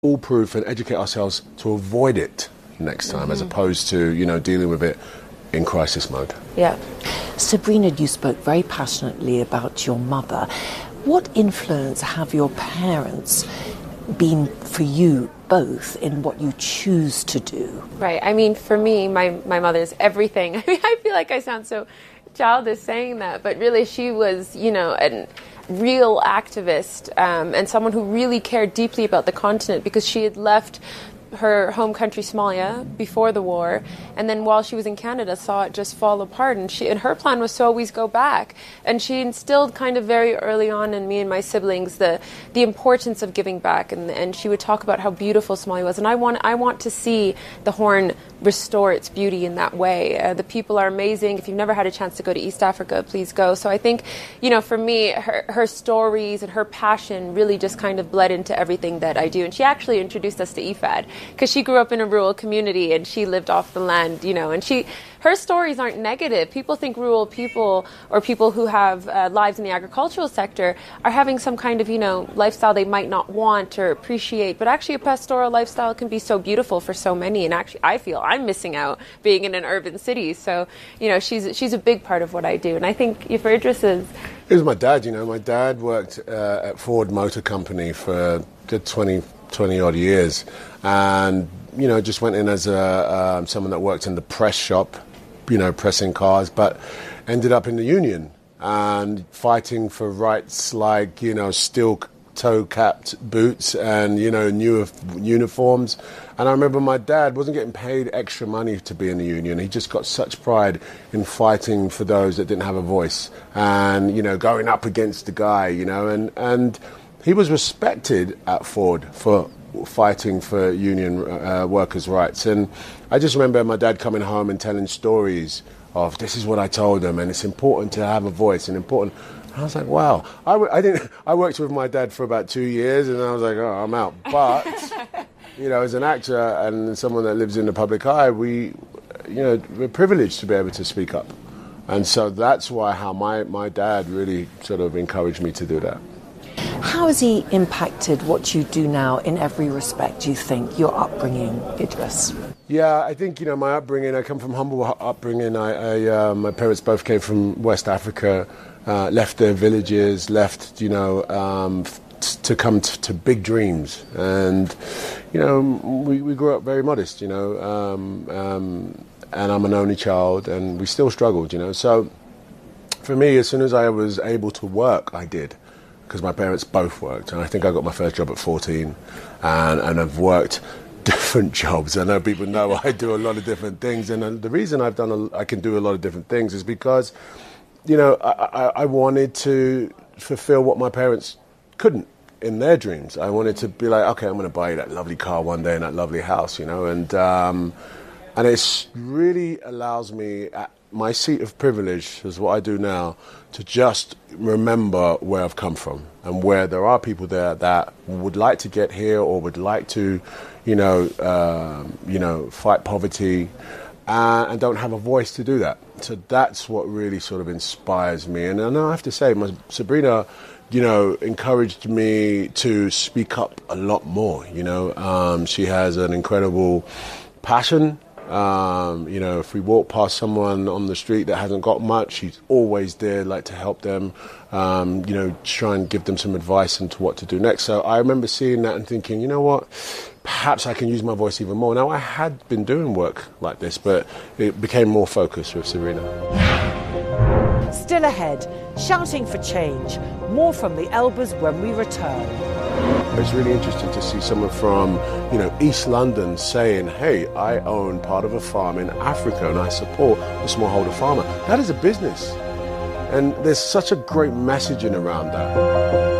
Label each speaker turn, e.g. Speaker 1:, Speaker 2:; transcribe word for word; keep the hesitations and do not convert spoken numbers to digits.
Speaker 1: foolproof and educate ourselves to avoid it next time, mm-hmm. as opposed to, you know, dealing with it in crisis mode.
Speaker 2: Yeah. Sabrina, you spoke very passionately about your mother. What influence have your parents been for you both in what you choose to do?
Speaker 3: Right. I mean, for me, my, my mother's everything. I mean, I feel like I sound so childish saying that, but really she was, you know, a real activist um, and someone who really cared deeply about the continent, because she had left her home country Somalia before the war, and then while she was in Canada saw it just fall apart, and she and her plan was to always go back, and she instilled kind of very early on in me and my siblings the the importance of giving back, and and she would talk about how beautiful Somalia was, and I want I want to see the Horn restore its beauty in that way. Uh, the people are amazing. If you've never had a chance to go to East Africa, please go. So I think, you know, for me, her, her stories and her passion really just kind of bled into everything that I do. And she actually introduced us to I F A D, because she grew up in a rural community and she lived off the land, you know, and she, her stories aren't negative. People think rural people or people who have uh, lives in the agricultural sector are having some kind of, you know, lifestyle they might not want or appreciate. But actually a pastoral lifestyle can be so beautiful for so many. And actually I feel I'm missing out being in an urban city. So, you know, she's she's a big part of what I do. And I think for Idris is...
Speaker 1: It was my dad, you know. My dad worked uh, at Ford Motor Company for a good twenty, twenty odd years. And, you know, just went in as a, um, someone that worked in the press shop, you know, pressing cars, but ended up in the union and fighting for rights like, you know, steel toe-capped boots and, you know, new uniforms. And I remember my dad wasn't getting paid extra money to be in the union. He just got such pride in fighting for those that didn't have a voice and, you know, going up against the guy, you know, and, and he was respected at Ford for fighting for union uh, workers' rights. And I just remember my dad coming home and telling stories of, this is what I told them, and it's important to have a voice and important. I was like, wow. I, w- I didn't. I worked with my dad for about two years, and I was like, oh, I'm out. But you know, as an actor and someone that lives in the public eye, we, you know, we're privileged to be able to speak up, and so that's why how my my dad really sort of encouraged me to do that.
Speaker 2: How has he impacted what you do now in every respect, do you think, your upbringing, Idris?
Speaker 1: Yeah, I think, you know, my upbringing, I come from humble upbringing. I, I uh, my parents both came from West Africa, uh, left their villages, left, you know, um, f- to come t- to big dreams. And, you know, we, we grew up very modest, you know, um, um, and I'm an only child, and we still struggled, you know. So for me, as soon as I was able to work, I did. Because my parents both worked, and I think I got my first job at fourteen, and, and I've worked different jobs. I know people know I do a lot of different things, and the reason I've done a, I can do a lot of different things is because, you know, I, I, I wanted to fulfill what my parents couldn't in their dreams. I wanted to be like, okay, I'm going to buy you that lovely car one day and that lovely house, you know, and um, and it really allows me at my seat of privilege, is what I do now, to just remember where I've come from and where there are people there that would like to get here or would like to, you know, um, you know, fight poverty uh, and don't have a voice to do that. So that's what really sort of inspires me. And I know I have to say, my Sabrina, you know, encouraged me to speak up a lot more. You know, um, she has an incredible passion. Um, you know, if we walk past someone on the street that hasn't got much, she's always there, like, to help them, um, you know, try and give them some advice into what to do next. So I remember seeing that and thinking, you know what, perhaps I can use my voice even more. Now, I had been doing work like this, but it became more focused with Sabrina.
Speaker 2: Still ahead, shouting for change. More from the Elbers when we return.
Speaker 1: It's really interesting to see someone from, you know, East London saying, hey, I own part of a farm in Africa and I support the smallholder farmer. That is a business. And there's such a great messaging around that.